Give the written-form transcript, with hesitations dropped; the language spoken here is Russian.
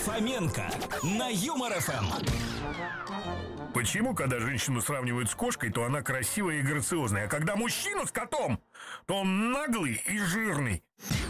Фоменко на Юмор ФМ. Почему, когда женщину сравнивают с кошкой, то она красивая и грациозная, а когда мужчину с котом, то он наглый и жирный?